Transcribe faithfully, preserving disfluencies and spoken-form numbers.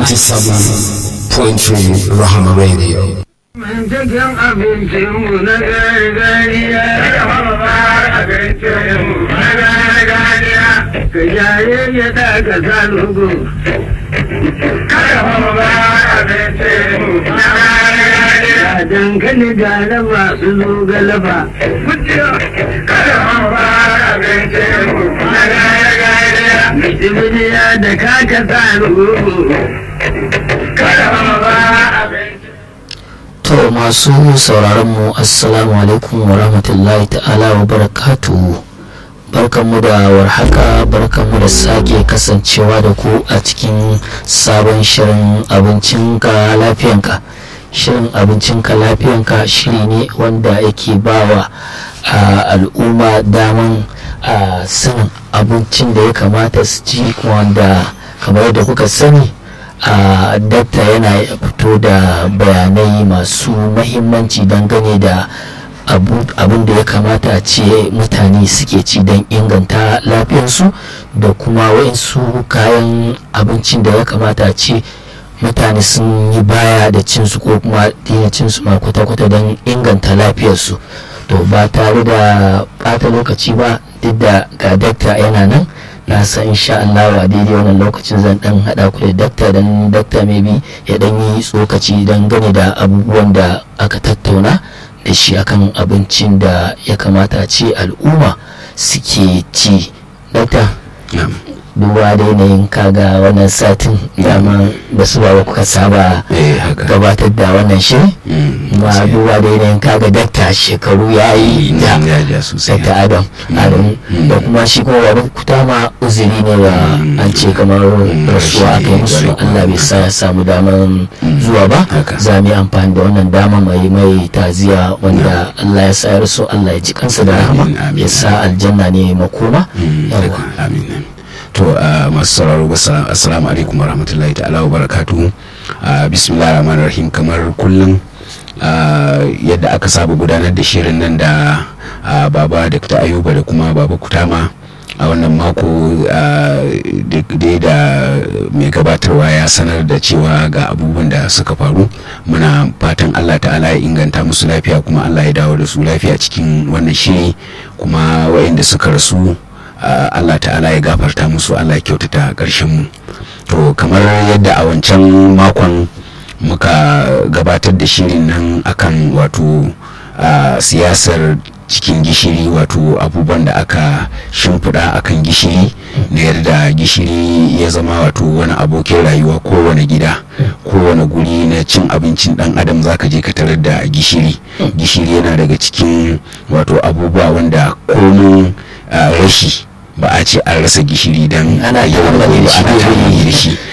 ninety-seven point three Rahama Radio. Cikin abincinmu na gargajiya, ya mamar abincinmu na gargajiya, ka jaye ya daga zalugu. Kada mamar abincinmu na gargajiya, dankali gane masu zo galaba. Kada mamar abincinmu na gargajiya, mutuminiya da kaka zalugu. Kada mamar abincinmu. To masu sauraronmu assalamu alaikum wa rahmatullahi ta'ala wa barakatuhu. Barkanmu da warhaka, barkanmu da sake kasancewa da ku a cikin sabon shirin abincinka lafiyanka. Shirin abincinka lafiyanka shiri ne wanda yake bawa al'umma daman sanin abincin da ya kamata su ci, wanda kamar yadda kuka sani a uh, dakta yana fito da bayanai masu mahimmanci dangane da abin da ya kamata a ce mutane suke ci don inganta lafiyarsu, da kuma waɗansu kayan abincin da ya kamata a ce mutane sun yi baya da cinsu ko kuma daina cinsu ma kwata-kwata don inganta lafiyarsu. To ba tare da ɓata lokaci ba, duk da ga dakta yana nan, na san insha Allah a daidai wannan lokacin zan dan hada ku da dakta dan dakta maybe ya dan yi tsokaci dan gane da abubuwan da aka tattauna da shi akan abincin da ya kamata ce al'umma suke ci. Dakta, duba da yanayin kaga wannan satin dama da su ba kuka saba gabatar da wannan shiri, ma duba da yanayin kaga dakta shekaru ya yi da dakta adam adam da kuma shi kuma babu kuta ma uzuri ne da an ce kamar rasuwa aka yi musu, Allah bai sa ya samu daman zuwa ba. Za mu yi amfani da wannan dama mai mai taziya wanda Allah ya sa ya rasu, Allah ya ji kansa da rahama, ya sa aljanna ne makoma. Yawa to masu sauraro assalamu alaikum warahmatullahi ta'ala wa barakatuhu. Bismillahir rahmanir rahim. Kamar kullum yadda aka saba gudanar da shirin nan da baba Dr. Ayuba da kuma baba Kutama a wannan mako, dai da mai gabatarwa ya sanar da cewa ga abubuwan da suka faru. Muna fatan Allah ta'ala ya inganta musu lafiya, kuma Allah ya dawo da su lafiya cikin wannan shiri, kuma waɗanda suka rasu Uh, Allah ta'ala ya gafarta musu, Allah ya kyautata ƙarshen mu. To kamar yadda a wancan makon muka gabatar da shirin nan akan wato uh, siyasar cikin gishiri, wato abubuwan da aka shimfiɗa akan gishiri, da yadda gishiri ya zama wato wani abokin rayuwa kowane gida, kowane guri na cin abincin dan adam zaka je ka tarar da gishiri. Gishiri yana daga cikin wato abubuwa wanda komun uh, rashi ba a ce an rasa gishiri don ana yawan da shi